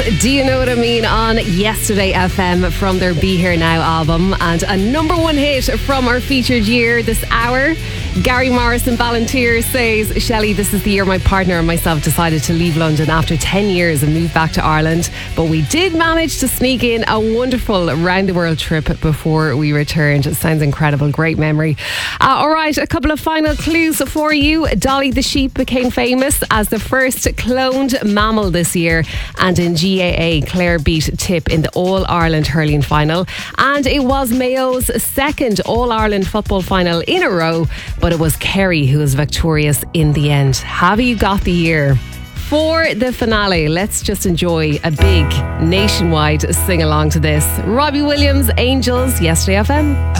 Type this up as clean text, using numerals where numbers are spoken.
Do You Know What I Mean on Yesterday FM from their Be Here Now album, and a number one hit from our featured year this hour. Gary Morrison Ballantyre says, Shelley, this is the year my partner and myself decided to leave London after 10 years and move back to Ireland, but we did manage to sneak in a wonderful round the world trip before we returned. It sounds incredible, great memory. Alright, a couple of final clues for you. Dolly the sheep became famous as the first cloned mammal this year, and in GAA Clare beat Tip in the All-Ireland hurling final, and it was Mayo's second All-Ireland football final in a row, but it was Kerry who was victorious in the end. Have you got the year? For the finale, let's just enjoy a big nationwide sing-along to this. Robbie Williams, Angels, Yesterday FM.